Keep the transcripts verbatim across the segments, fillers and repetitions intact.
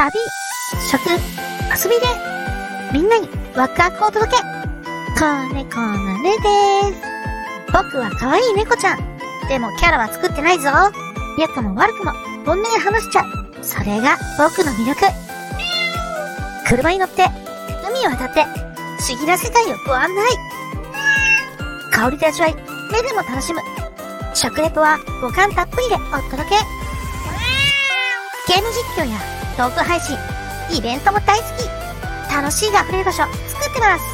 旅、食、遊びで、みんなにワクワクをお届け。子猫のねでーす。僕は可愛い猫ちゃん。でもキャラは作ってないぞ。良くも悪くも本音で話しちゃう。それが僕の魅力。車に乗って、海を渡って、不思議な世界をご案内。香りと味わい、目でも楽しむ。食レポは五感たっぷりでお届け。ゲーム実況やトーク配信、イベントも大好き。楽しいが溢れる場所作ってます。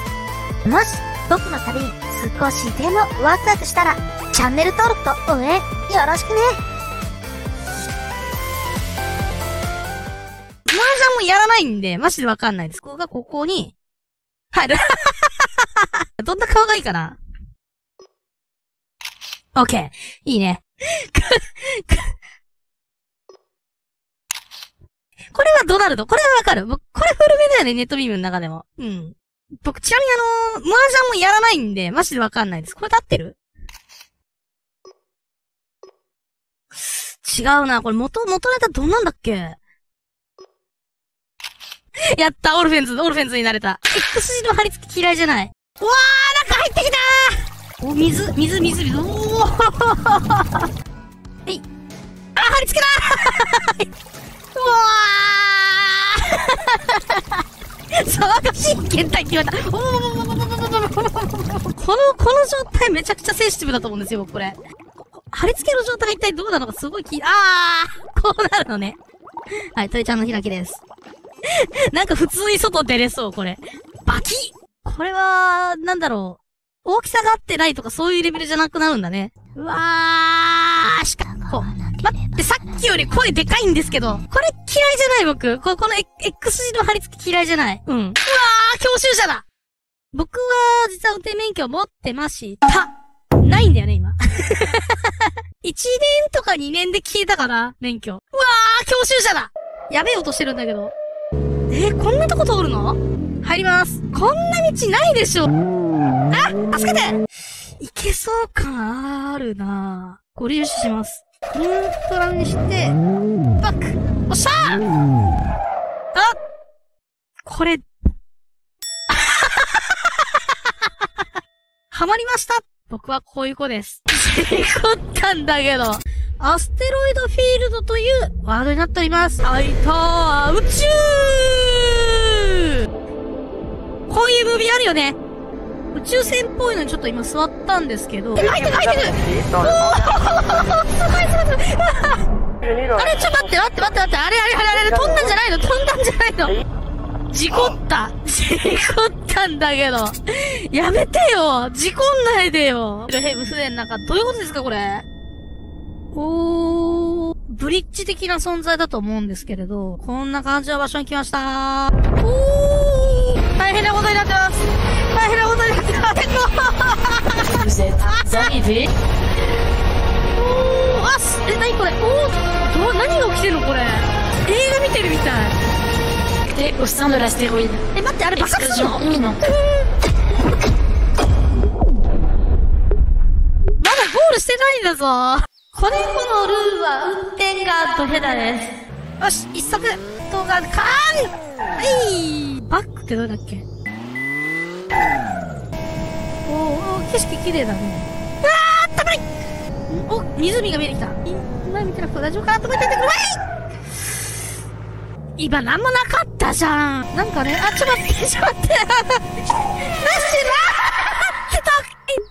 もし僕の旅に少しでもワクワクしたら、チャンネル登録と応援よろしくね。 麻雀もやらないんで、マジでわかんないです。ここがここに入る。どんな顔がいいかな？オッケー。いいね。これはドナルド。これはわかる。僕、これ古めだよね、ネットビームの中でも。うん。僕、ちなみにあのー、麻雀もやらないんで、マジでわかんないです。これで合ってる？違うな。これ元、元ネタどんなんだっけ？やった、オルフェンズ、オルフェンズになれた。X 字の貼り付き嫌いじゃない。うわー、中入ってきたー！お、水、水、水、水、おーえい。あ、貼り付けだーうわー騒がしい検体って言われた。おーこの、この状態めちゃくちゃセンシティブだと思うんですよ、僕これ。貼り付けの状態が一体どうなのかすごい気、あーこうなるのね。はい、鳥ちゃんの開きです。なんか普通に外出れそう、これ。バキッこれは、なんだろう。大きさが合ってないとかそういうレベルじゃなくなるんだね。うわーしかも、待って、さっきより声でかいんですけど、これ嫌いじゃない僕。こ、この X 字の貼り付き嫌いじゃない。うん。うわー教習者だ僕は、実は運転免許持ってました。ないんだよね、今。いちねんとかにねんで消えたかな免許。うわー教習者だやべえ音してるんだけど。えー、こんなとこ通るの？入ります。こんな道ないでしょ。あ、助けていけそう感あるなぁ。ご利用します。ニュートラルにして、バックおっしゃーあこれ、ハマりました僕はこういう子です。事故ったんだけど。アステロイドフィールドというワードになっております。あいたー宇宙こういうムービーあるよね。宇宙船っぽいのにちょっと今座ったんですけど。え、入ってる入ってるおーすごいすごいすごいあれちょっと待って待って待って待って。あれあれあれあれ飛んだんじゃないの飛んだんじゃないの事故った事故ったんだけど。やめてよ事故んないでよヘブ船の中どういうことですかこれおー、ブリッジ的な存在だと思うんですけれど、こんな感じの場所に来ましたー。おー、大変なことになってます。大変なことになってます。 Vous êtes arrivé. おー、あ、す、え、なにこれおー、ど、何が起きてるのこれ。映画見てるみたい。 Et au sein de l'astéroïde. え、待って、あれ爆発するの？ Explosion imminente. まだゴールしてないんだぞ。子猫のルールは運転がドヘダです。よし、一足、動画、カーンはいバックってどれだっけおー、景色綺麗だね。あー、高いお、湖が見えてきた。今見てなくて大丈夫かなと思っててください今なんもなかったじゃん。なんかね、あ、ちょっと待って、ちょっと待って。なしなーってた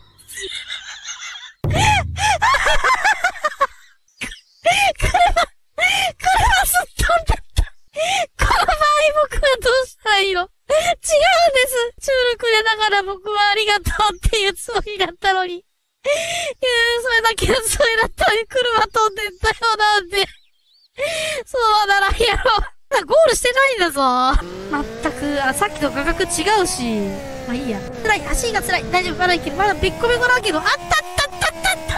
僕はありがとうっていうつもりだったのに。いやそれだけのつもりだったのに車飛んでったよなんて。そうならんやろ。ゴールしてないんだぞ。まったく、あ、さっきと価格違うし。まあいいや。辛い、足が辛い。大丈夫、まだいける。まだべっこべこだけど、あったったったったった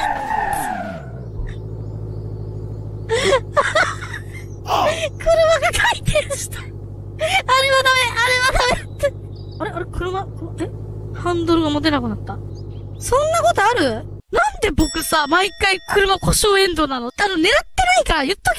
車が回転した。あれはダメ、あれはダメって。あれあれ車、えハンドルが持てなくなった。そんなことある？なんで僕さ、毎回車故障エンドなの？あの、狙ってないから言っとき